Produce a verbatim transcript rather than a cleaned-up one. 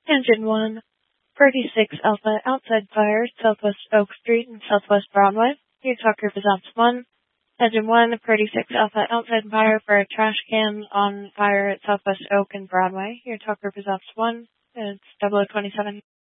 Engine one, Purdy six Alpha, outside fire, Southwest Oak Street and Southwest Broadway. Your talk group is Ops one. Engine one, Purdy six Alpha, outside fire for a trash can on fire at Southwest Oak and Broadway. Your talk group is Ops one. It's double oh twenty-seven.